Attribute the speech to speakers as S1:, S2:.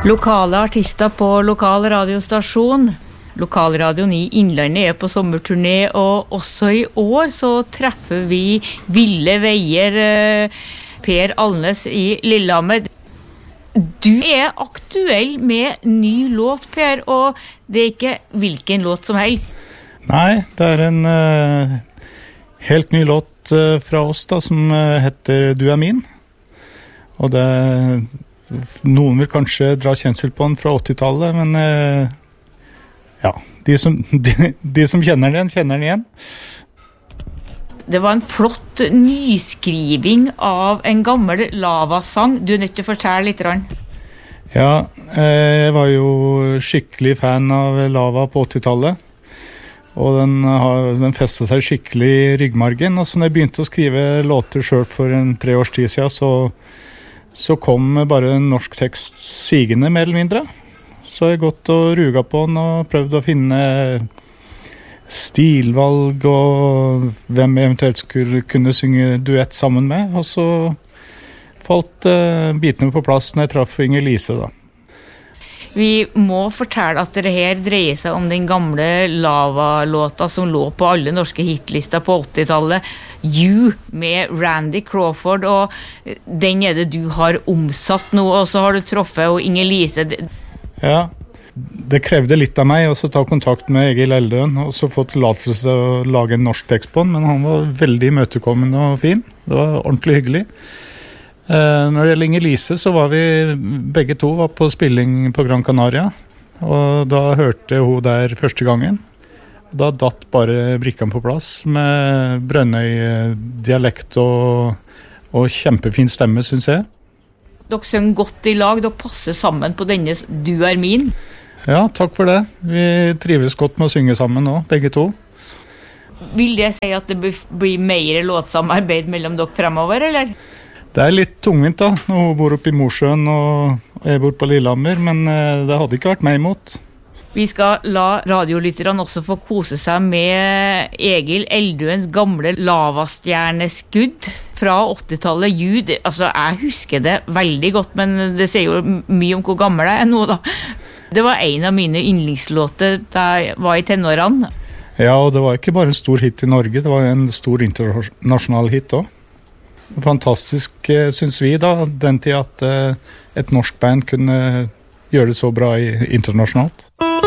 S1: Lokale artister på lokal radiostasjon. Lokalradioen i Innlandet på sommerturné, og også i år så treffer vi Ville Veier, Per Alnes i Lillehammer. Du aktuell med ny låt, Per, og det ikke hvilken låt som helst.
S2: Nei, det en helt ny låt fra oss da, som heter Du min. Og det noen vil kanskje dra kjensel på den fra 80-tallet, men ja, de som kjenner den igjen.
S1: Det var en flott nyskriving av en gammel Lava-sang. Du nødt til å fortelle litt.
S2: Ja, jeg var jo skikkelig fan av Lava på 80-tallet. Og den festet seg skikkelig i ryggmargen. Og så når jeg begynte å skrive låter selv for 3 års tid siden, så kom bare en norsk tekst sigende, mer eller mindre. Så jeg gått og ruga på den og prøvd å finne stilvalg og hvem jeg eventuelt skulle kunne synge duett sammen med. Og så falt bitene på plass når jeg traff Inger Lise da.
S1: Vi må fortelle at det her dreier seg om den gamle Lava-låta som lå på alle norske hitlister på 80-tallet. You med Randy Crawford, og den det du har omsatt nå, og så har du truffet og Inger Lise.
S2: Ja, det krevde litt av meg å ta kontakt med Egil Eldøen og så få tillatelse til å lage en norsk tekst på den, men han var veldig imøtekommende og fin. Det var ordentlig hyggelig. Når det gjelder Inger Lise, så var vi begge to var på spilling på Gran Canaria, og da hørte hun der første gangen. Da datt bare brikken på plass med Brønnøy-dialekt og kjempefin stemme, synes jeg.
S1: Dere synger godt i lag, dere passer sammen på denne Du min.
S2: Ja, takk for det. Vi trives godt med å synge sammen nå, begge to.
S1: Vil det si at det blir mer låtsamarbeid mellom dere fremover, eller?
S2: Det litt tungvint da, når hun bor oppe i Mosjøen og jeg bor på Lillehammer, men det hadde ikke vært meg imot.
S1: Vi skal la radiolytterne også få kose seg med Egil Eldøens gamle lavastjerneskudd fra 80-tallet. Jud, altså jeg husker det veldig godt, men det sier jo mye om hvor gammel jeg nå da. Det var en av mine yndlingslåter da jeg var i tenårene.
S2: Ja, og det var ikke bare en stor hit i Norge, det var en stor internasjonal hit også. Fantastisk, synes vi da, den tid at et norsk band kunne gjøre det så bra internasjonalt.